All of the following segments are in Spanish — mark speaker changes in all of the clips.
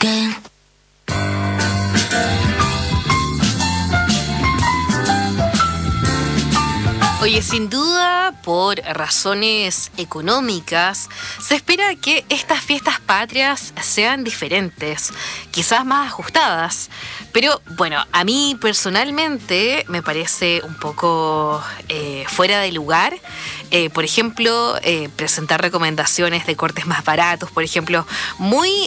Speaker 1: again.
Speaker 2: Oye, sin duda, por razones económicas, se espera que estas fiestas patrias sean diferentes, quizás más ajustadas. Pero bueno, a mí personalmente me parece un poco fuera de lugar. Por ejemplo, presentar recomendaciones de cortes más baratos, por ejemplo, muy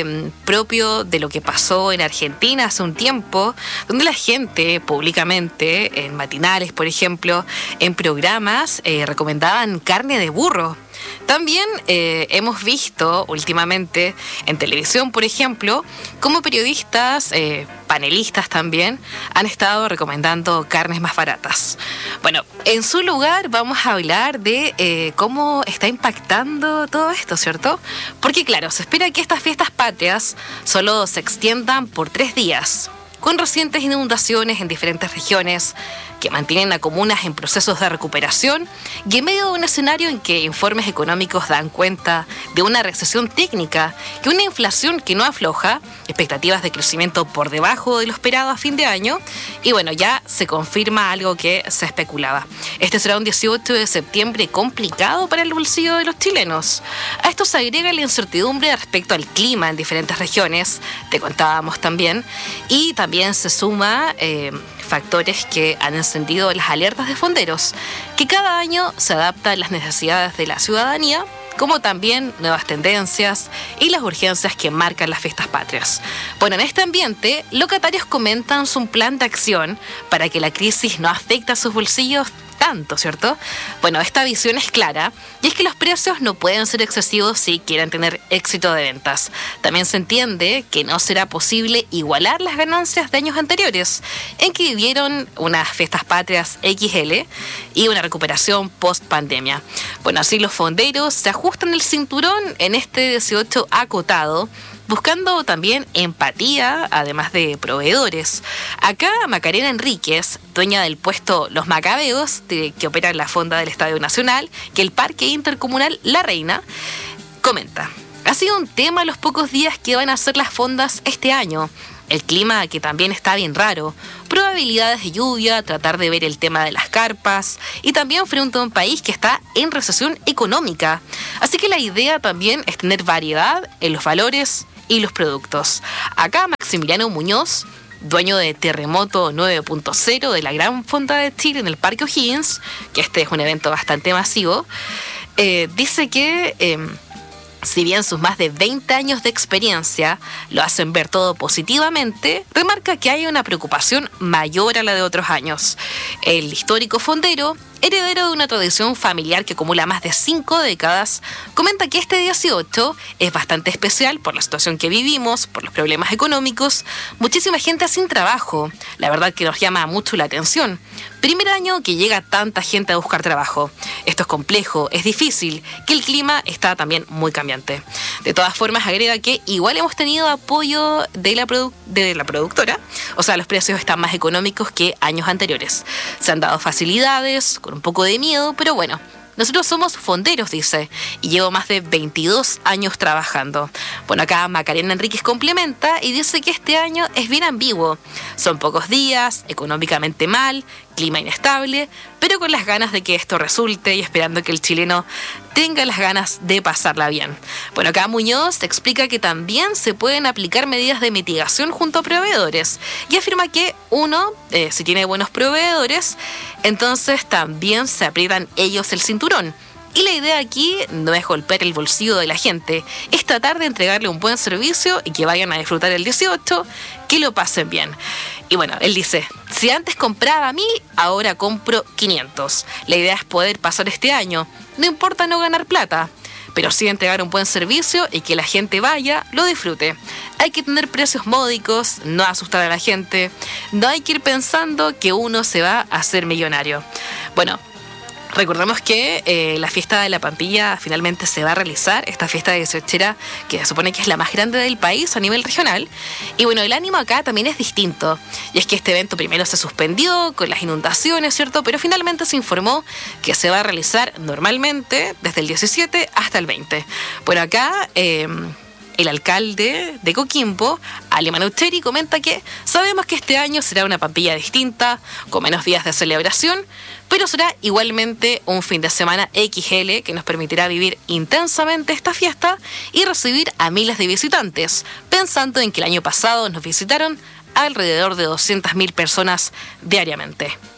Speaker 2: propio de lo que pasó en Argentina hace un tiempo, donde la gente públicamente, en matinales, por ejemplo, en programas, recomendaban carne de burro. También hemos visto últimamente en televisión, por ejemplo, cómo periodistas, panelistas también, han estado recomendando carnes más baratas. Bueno, en su lugar vamos a hablar de cómo está impactando todo esto, ¿cierto? Porque claro, se espera que estas fiestas patrias solo se extiendan por 3 días, con recientes inundaciones en diferentes regiones que mantienen a comunas en procesos de recuperación y en medio de un escenario en que informes económicos dan cuenta de una recesión técnica, que una inflación que no afloja, expectativas de crecimiento por debajo de lo esperado a fin de año, y bueno, ya se confirma algo que se especulaba. Este será un 18 de septiembre complicado para el bolsillo de los chilenos. A esto se agrega la incertidumbre respecto al clima en diferentes regiones, te contábamos también, y también se suma factores que han encendido las alertas de fonderos, que cada año se adaptan a las necesidades de la ciudadanía, como también nuevas tendencias y las urgencias que marcan las fiestas patrias. Bueno, en este ambiente, locatarios comentan un plan de acción para que la crisis no afecte a sus bolsillos tanto, ¿cierto? Bueno, esta visión es clara, y es que los precios no pueden ser excesivos si quieren tener éxito de ventas. También se entiende que no será posible igualar las ganancias de años anteriores, en que vivieron unas fiestas patrias XL y una recuperación post-pandemia. Bueno, así los fonderos se ajustan el cinturón en este 18 acotado, buscando también empatía, además de proveedores. Acá Macarena Enríquez, dueña del puesto Los Macabeos, que opera en la fonda del Estadio Nacional, que el Parque Intercomunal La Reina, comenta: ha sido un tema los pocos días que van a hacer las fondas este año. El clima, que también está bien raro, probabilidades de lluvia, tratar de ver el tema de las carpas, y también frente a un país que está en recesión económica. Así que la idea también es tener variedad en los valores y los productos. Acá Maximiliano Muñoz, dueño de Terremoto 9.0 de la Gran Fonda de Chile en el Parque O'Higgins, que este es un evento bastante masivo, dice que si bien sus más de 20 años de experiencia lo hacen ver todo positivamente, remarca que hay una preocupación mayor a la de otros años. El histórico fondero, heredero de una tradición familiar que acumula más de 5 décadas, comenta que este 18 es bastante especial por la situación que vivimos, por los problemas económicos, muchísima gente sin trabajo. La verdad que nos llama mucho la atención. Primer año que llega tanta gente a buscar trabajo. Esto es complejo, es difícil, que el clima está también muy cambiante. De todas formas, agrega que igual hemos tenido apoyo de la productora, o sea, los precios están más económicos que años anteriores. Se han dado facilidades, con un poco de miedo, pero bueno, nosotros somos fonderos, dice, y llevo más de 22 años trabajando. Bueno, acá Macarena Enríquez complementa y dice que este año es bien ambiguo. Son pocos días, económicamente mal, clima inestable, pero con las ganas de que esto resulte y esperando que el chileno tenga las ganas de pasarla bien. Bueno, acá Muñoz explica que también se pueden aplicar medidas de mitigación junto a proveedores y afirma que uno, si tiene buenos proveedores, entonces también se aprietan ellos el cinturón. Y la idea aquí no es golpear el bolsillo de la gente, es tratar de entregarle un buen servicio y que vayan a disfrutar el 18, que lo pasen bien. Y bueno, él dice, si antes compraba 1000, ahora compro 500. La idea es poder pasar este año, no importa no ganar plata, pero sí entregar un buen servicio y que la gente vaya, lo disfrute. Hay que tener precios módicos, no asustar a la gente, no hay que ir pensando que uno se va a hacer millonario. Bueno, recordemos que la fiesta de la Pampilla finalmente se va a realizar, esta fiesta de 18 que se supone que es la más grande del país a nivel regional. Y bueno, el ánimo acá también es distinto. Y es que este evento primero se suspendió con las inundaciones, ¿cierto? Pero finalmente se informó que se va a realizar normalmente desde el 17 hasta el 20. Bueno, acá El alcalde de Coquimbo, Alemán Ucheri, comenta que sabemos que este año será una papilla distinta, con menos días de celebración, pero será igualmente un fin de semana XL que nos permitirá vivir intensamente esta fiesta y recibir a miles de visitantes, pensando en que el año pasado nos visitaron alrededor de 200.000 personas diariamente.